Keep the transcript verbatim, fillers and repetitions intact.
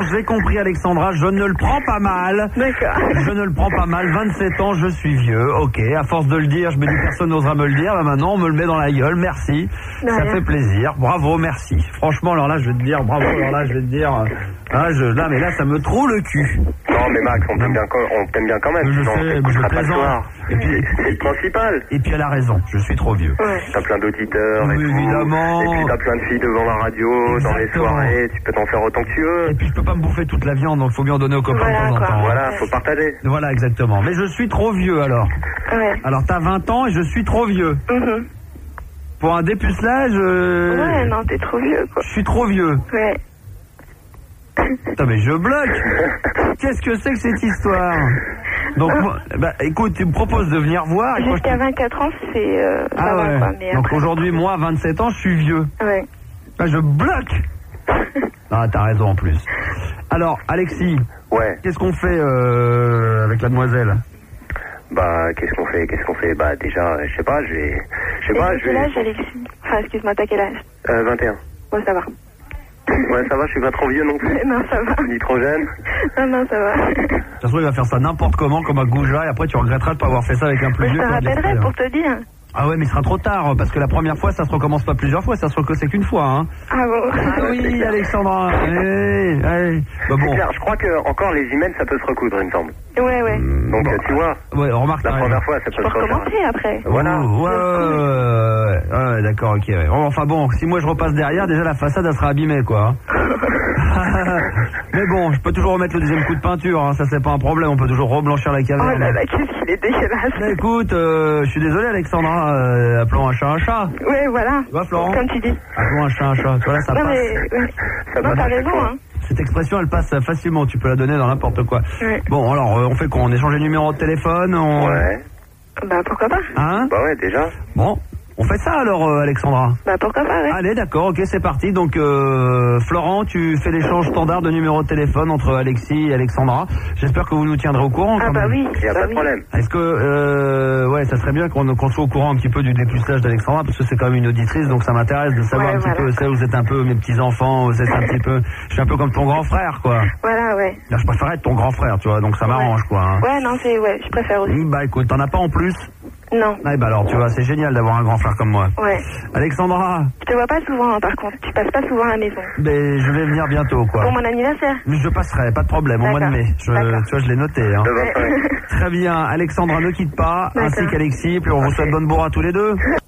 J'ai compris, Alexandra, je ne le prends pas mal. D'accord. Je ne le prends pas mal, vingt-sept ans, je suis vieux, ok, à force de le dire, je me dis personne n'osera me le dire, bah maintenant on me le met dans la gueule, merci, De ça rien. fait plaisir, bravo, merci. Franchement, alors là, je vais te dire, bravo, alors là, je vais te dire, ah, je, là, mais là, ça me troue le cul. Non, mais Max, on t'aime bien, quand- on t'aime bien quand même. Je sinon on sais, mais je t'écoutera pas le plaisante. soir. Et puis, C'est le principal. et puis elle a raison, je suis trop vieux. Ouais. T'as plein d'auditeurs et Oui, tout. évidemment. Et puis t'as plein de filles devant la radio, dans les Exactement. soirées, tu peux t'en faire autant que tu veux. Et puis je peux pas me bouffer toute la viande, donc faut bien en donner aux copains Voilà, de temps en quoi. temps. Voilà, faut partager. Voilà, exactement. Mais je suis trop vieux alors. Ouais. Alors t'as vingt ans et je suis trop vieux. Mhm. Pour un dépucelage, euh, Ouais, non, t'es trop vieux, quoi. je suis trop vieux. Ouais. Putain, mais je bloque. Qu'est-ce que c'est que cette histoire? Donc, moi, bah, écoute, tu me proposes de venir voir. et moi, je te- Jusqu'à vingt-quatre ans, c'est... Euh, ça Ah va, ouais. quoi. Mais Donc après... aujourd'hui, moi, vingt-sept ans, je suis vieux. Ouais. Bah, je bloque. Ah, t'as raison en plus. Alors, Alexis, Ouais. qu'est-ce qu'on fait euh, avec la demoiselle? Bah, qu'est-ce qu'on fait, qu'est-ce qu'on fait? Bah, déjà, je sais pas, je vais... Je sais Et pas, t'as je quel vais... âge, Alexis? Enfin, excuse-moi, t'as quel âge? Euh, vingt et un. Bon, ça va. Ouais, ça va, je suis pas trop vieux non plus. Non, ça va. Ni trop jeune. Non, non, ça va. De toute façon, il va faire ça n'importe comment, comme un goujat, et après, tu regretteras de pas avoir fait ça avec un plus Mais je vieux. te qui a de rappellerai l'expérience. pour te dire. Ah ouais, mais il sera trop tard, parce que la première fois, ça se recommence pas plusieurs fois, ça se recommence c'est qu'une fois, hein. Ah bon? Ah oui, Alexandra. Allez, allez. Bah C'est bon. clair, je crois que encore les emails, ça peut se recoudre, il me semble. Ouais, ouais. Donc, Bon. euh, tu vois, Ouais, remarque. la t'as première raison. fois, ça Tu peut peux se refaire. recommencer après. Voilà. Oh, ouais, ouais, ouais, ouais, ouais, d'accord, ok. Ouais. Bon, enfin bon, si moi je repasse derrière, déjà la façade elle sera abîmée, quoi. Mais bon, je peux toujours remettre le deuxième coup de peinture, hein, ça c'est pas un problème, on peut toujours reblanchir la Oh caverne. là là, qu'est-ce qu'il est dégueulasse. Mais écoute, euh, je suis désolé Alexandra, euh, appelons un chat un chat. Ouais, voilà. Tu vois Florent? Comme tu dis. Appelons un chat un chat, tu vois là ça Non, passe. mais... Ouais. Ça Non, passe t'as à chaque raison, fois. hein. Cette expression elle passe facilement, tu peux la donner dans n'importe quoi. Ouais. Bon alors, euh, on fait quoi? On échange les numéros de téléphone, on... Ouais. Bah, pourquoi pas? Hein? Bah ouais, déjà. Bon, on fait ça alors euh, Alexandra. Bah, pourquoi pas, ouais. Allez, d'accord, ok, c'est parti. Donc, euh, Florent, tu fais l'échange standard de numéros de téléphone entre Alexis et Alexandra. J'espère que vous nous tiendrez au courant. Ah quand bah même. oui. Il n'y a bah pas de oui. problème. Est-ce que, euh, ouais, ça serait bien qu'on qu'on soit au courant un petit peu du dépucelage d'Alexandra, parce que c'est quand même une auditrice, donc ça m'intéresse de savoir Ouais, un petit voilà. peu, ça, vous êtes un peu mes petits-enfants, vous êtes un petit peu, je suis un peu comme ton grand frère, quoi. Voilà, ouais. Là, je préfère être ton grand frère, tu vois, donc ça m'arrange, quoi. Hein. Ouais, non, c'est... Ouais, je préfère aussi. Bah écoute, t'en as pas en plus? Non. Ah, bah alors, tu vois, c'est génial d'avoir un grand frère comme moi. Ouais. Alexandra, Je te vois pas souvent, hein, par contre. Tu passes pas souvent à la maison. ben, je vais venir bientôt, quoi. Pour mon anniversaire. Je passerai, pas de problème, au mois de D'accord. mai. Je, D'accord. tu vois, je l'ai noté. Hein. Le vingt-cinq. Très bien, Alexandra ne quitte pas, D'accord. ainsi qu'Alexis, puis on vous souhaite bonne bourre à tous les deux.